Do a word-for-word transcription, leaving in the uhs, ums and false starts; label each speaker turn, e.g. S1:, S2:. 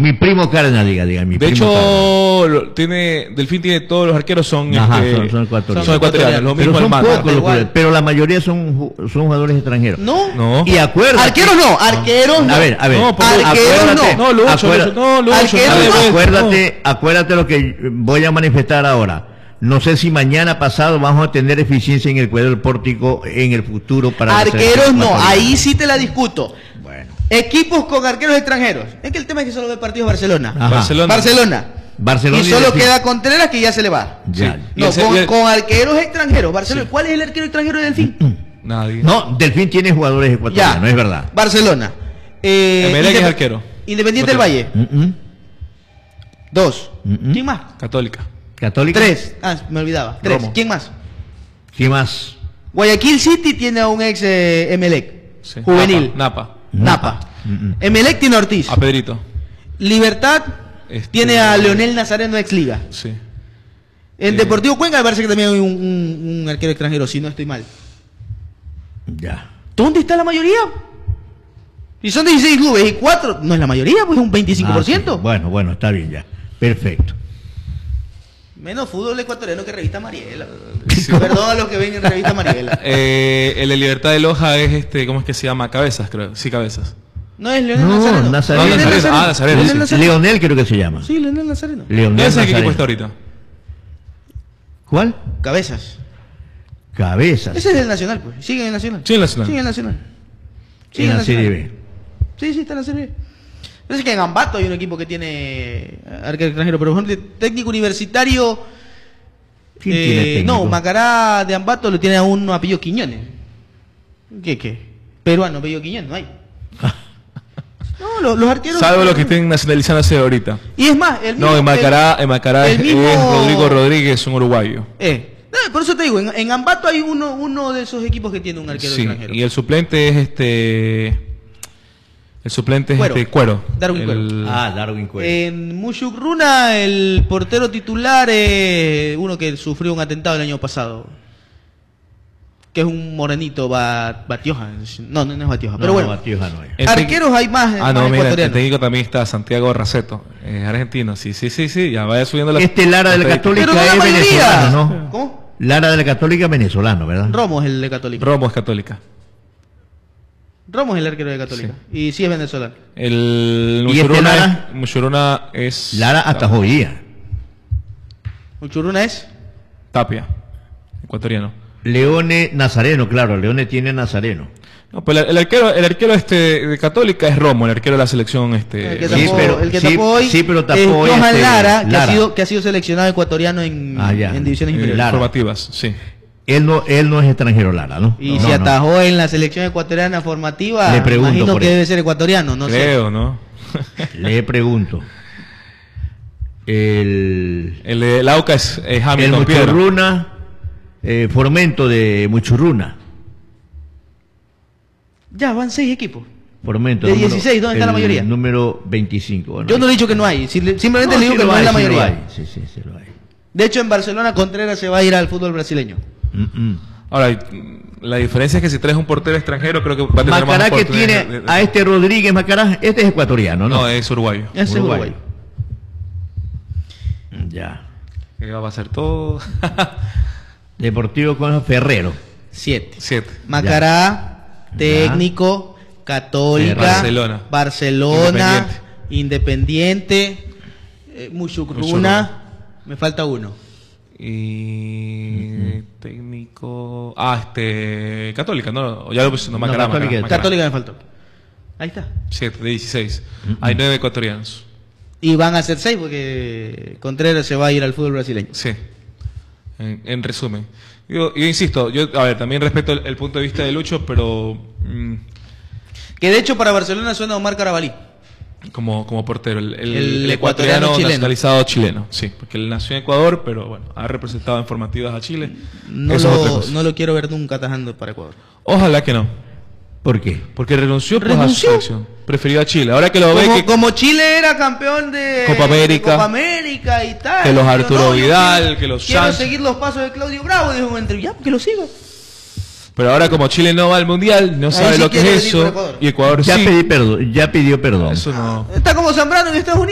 S1: mi primo Cárdenas, diga, diga. Mi
S2: de
S1: primo
S2: hecho, lo, tiene Delfín tiene todos los arqueros son,
S1: Ajá,
S2: este,
S1: son, son ecuatorianos.
S2: Son ecuatorianos, lo
S1: pero
S2: mismo
S1: son
S2: el Mata.
S1: pocos los que- pero la mayoría son, son jugadores extranjeros.
S3: No.
S2: No.
S1: Y acuérdate.
S3: Arqueros no, arqueros no.
S1: A ver, a ver.
S2: No, por-
S3: Arqueros
S1: acuérdate,
S3: no.
S2: No, Lucho,
S1: acuérdate-
S2: Lucho, no, Lucho,
S3: Arqueros
S2: nada de
S3: no.
S2: eso,
S1: acuérdate, acuérdate lo que voy a manifestar ahora. No sé si mañana pasado vamos a tener eficiencia en el cuadro del pórtico en el futuro para la
S3: Arqueros
S1: selección
S3: no,
S1: ecuatoriana.
S3: ahí sí te la discuto.
S1: Bueno.
S3: Equipos con arqueros extranjeros. Es que el tema es que solo ve partidos Barcelona.
S1: Ajá.
S2: Barcelona.
S3: Barcelona.
S1: Barcelona
S3: y solo
S1: Delfín.
S3: queda Contreras que ya se le va.
S1: Ya.
S2: Y
S3: No,
S2: el-
S3: con,
S2: y el-
S3: con arqueros extranjeros. Barcelona.
S2: Sí.
S3: ¿Cuál es el arquero extranjero de Delfín?
S2: Nadie.
S1: No, Delfín tiene jugadores ecuatorianos,
S3: Ya.
S1: es verdad.
S3: Barcelona. Eh,
S2: Emelec es
S3: Indep-
S2: arquero.
S3: Independiente del
S2: Otro.
S3: Valle.
S1: Mm, mm.
S3: Dos.
S1: Mm, mm.
S3: ¿Quién más?
S2: Católica.
S1: Católica.
S3: Tres. Ah, me olvidaba. Tres.
S2: Romo.
S3: ¿Quién más?
S1: ¿Qué más?
S3: Guayaquil City tiene a un ex eh, Emelec.
S2: Sí.
S3: Juvenil.
S2: Napa.
S3: Napa.
S1: Mm, mm.
S3: Emelec tiene a Ortiz.
S2: A Pedrito.
S3: Libertad
S2: Este-
S3: tiene a Leonel Nazareno ex Liga.
S2: Sí.
S3: En
S2: Eh.
S3: Deportivo Cuenca me parece que también hay un, un- un arquero extranjero, si no estoy mal.
S1: Ya.
S3: ¿Dónde está la mayoría? Si son dieciséis clubes y cuatro, no es la mayoría, pues es un veinticinco por ciento.
S1: Ah, sí. Bueno, bueno, está bien ya. Perfecto.
S3: Menos fútbol ecuatoriano que Revista Mariela.
S2: Sí.
S3: Perdón a los que ven en Revista Mariela.
S2: Eh, el de Libertad de Loja es este, ¿cómo es que se llama? Cabezas, creo. Sí, Cabezas.
S3: No es Leonel
S1: No,
S3: Nazareno.
S1: Nazareno.
S3: Leonel
S2: No, Nazareno. Ah, Nazareno,
S3: Leonel
S2: sí.
S3: Nazareno.
S1: Leonel creo que se llama.
S3: Sí, Leonel Nazareno.
S1: Leonel
S2: ¿Qué es el equipo
S1: Nazareno.
S2: está ahorita?
S1: ¿Cuál?
S3: Cabezas.
S1: Cabezas.
S3: Ese es el Nacional, pues. Sigue en el Nacional.
S2: Sí, en el Nacional.
S3: Sigue en el Nacional. Sigue
S1: En la
S3: Nacional.
S1: Serie B.
S3: Sí, sí, está en la Serie B. Parece que en Ambato hay un equipo que tiene arquero extranjero, pero por ejemplo, técnico universitario.
S1: ¿Quién
S3: eh,
S1: tiene técnico?
S3: No, Macará de Ambato lo tiene a uno apellido Quiñones. ¿Qué, qué? Peruano, apellido Quiñones, no hay. No, los, los arqueros.
S2: Salvo los que estén nacionalizándose ahorita.
S3: Y es más, el mismo.
S2: No, en Macará,
S3: el-
S2: en Macará
S3: el
S2: es,
S3: mismo-
S2: es Rodrigo Rodríguez, un uruguayo.
S3: Eh, no, por eso te digo, en, en Ambato hay uno, uno de esos equipos que tiene un arquero
S2: Sí,
S3: extranjero.
S2: y el suplente es este. El suplente es
S3: Cuero.
S2: este Cuero.
S3: Darwin Cuero.
S2: El-
S1: Ah, Darwin Cuero.
S3: En Mushukruna, el portero titular es uno que sufrió un atentado el año pasado. Que es un morenito, Ba- Batioja. No, no, no es Batioja.
S1: No,
S3: pero bueno,
S1: Batioja no es.
S2: El
S3: arqueros hay más,
S2: Ah,
S3: más
S2: no, mira, el
S3: ecuatorianos.
S2: técnico también está Santiago Raceto, es argentino. Sí, sí, sí, sí, ya vaya subiendo la.
S1: Este Lara de la
S2: la
S1: Católica
S3: Pero no la
S1: es
S3: mayoría.
S1: venezolano, ¿no?
S3: ¿Cómo?
S1: Lara de la Católica es venezolano, ¿verdad?
S3: Romo es el de Católica.
S2: Romo es católica.
S3: Romo es el arquero de Católica. Y sí es venezolano.
S2: El
S1: ¿Y este
S2: Muchuruna
S1: Lara?
S2: es, Muchuruna es
S1: Lara hasta Jodía.
S3: Uchuruna es.
S2: Tapia, ecuatoriano.
S1: Leone Nazareno, claro, Leone tiene Nazareno.
S2: No, pues el, el arquero, el arquero este de Católica es Romo, el arquero de la selección este.
S3: El que
S1: Sí,
S3: tapó,
S1: pero-
S3: el que
S1: sí,
S3: tapó hoy
S1: sí, pero tapó
S3: es Johan
S1: este,
S3: Lara, que,
S1: Lara.
S3: Ha sido, que ha sido seleccionado ecuatoriano en,
S1: Ah, ya.
S3: en divisiones
S2: eh,
S3: inferiores.
S1: Lara.
S2: formativas, sí.
S1: Él no, él no es extranjero, Lara, ¿no?
S3: Y
S1: No,
S3: si
S1: no.
S3: atajó en la selección ecuatoriana formativa,
S1: Le pregunto
S3: imagino
S1: por
S3: que
S1: él.
S3: debe ser ecuatoriano, no
S2: Creo, ¿no?
S1: Le pregunto. El,
S2: El de Lauca es, es
S1: el
S2: Hamilton Piedra.
S1: Muchurruna, eh, Formento de Muchurruna.
S3: sé. Ya, van seis equipos.
S1: Formento.
S3: De
S1: número-
S3: dieciséis, ¿dónde está la
S1: el
S3: mayoría?
S1: Número veinticinco. Bueno,
S3: Yo no he dicho que no hay, si- simplemente
S1: no,
S3: le digo
S1: sí
S3: que
S1: lo
S3: no es
S1: hay,
S3: la
S1: sí lo
S3: mayoría.
S1: hay. Sí, sí, sí lo hay.
S3: De hecho, en Barcelona Contreras se va a ir al fútbol brasileño.
S1: Mm, mm.
S2: Ahora, y- la diferencia es que si traes un portero extranjero, creo que va a tener más
S1: Macará que
S2: oportunidades
S1: tiene
S2: de- de-
S1: a este Rodríguez Macará, este es ecuatoriano, ¿no?
S2: No, es uruguayo.
S3: Ese es
S1: Uruguay.
S3: Uruguay.
S1: Ya.
S2: Que va a ser todo.
S1: Deportivo con Ferrero.
S3: Siete.
S2: Siete.
S3: Macará,
S1: Ya.
S3: Técnico, Católica,
S2: Barcelona.
S3: Barcelona, Independiente, eh, Mushukruna, me falta uno.
S2: Y técnico. Ah, este. Católica, ¿no? Ya lo puse. No, Macará,
S1: Católica.
S2: Macará, Macará.
S3: Católica me faltó. Ahí está.
S2: Siete, de dieciséis. Hay nueve ecuatorianos.
S3: Y van a ser seis porque Contreras se va a ir al fútbol brasileño.
S2: Sí. En, en resumen. Yo, yo insisto, yo, a ver, también respeto el, el punto de vista de Lucho, pero. mm,
S3: Que de hecho para Barcelona suena Omar Carabalí.
S2: como, como portero, el, el-
S3: El
S2: el
S3: ecuatoriano
S2: ecuatoriano
S3: chileno.
S2: nacionalizado chileno, sí, porque él nació en Ecuador, pero bueno, ha representado en formativas a Chile.
S3: No
S2: Eso es otra
S3: lo,
S2: cosa.
S3: no lo quiero ver nunca atajando para Ecuador.
S2: Ojalá que no,
S1: ¿Por qué?
S2: porque renunció, pues, a su
S3: ¿Renunció?
S2: selección, prefirió a Chile. Ahora que lo ve
S3: Como,
S2: que,
S3: como Chile era campeón de
S2: Copa América.
S3: de Copa América y tal.
S2: Que los
S3: Yo,
S2: Arturo
S3: yo
S2: Vidal,
S3: quiero-
S2: que los
S3: Quiero
S2: Sánchez.
S3: seguir los pasos de Claudio Bravo, dijo en una entrevista. Ya, que lo siga.
S2: pero ahora como Chile no va al mundial, no
S3: Ahí
S2: sabe
S3: sí
S2: lo que
S3: quiere
S2: es
S3: venir por
S2: eso,
S3: Ecuador.
S2: y Ecuador
S1: Ya,
S2: sí.
S1: pedí perdón, ya pidió perdón.
S2: Eso no.
S3: Está como Zambrano en Estados Unidos.